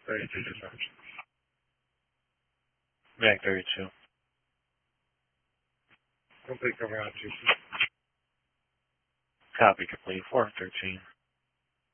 32 dispatch. Mag 32. Complete cover on 2. Copy complete. 413.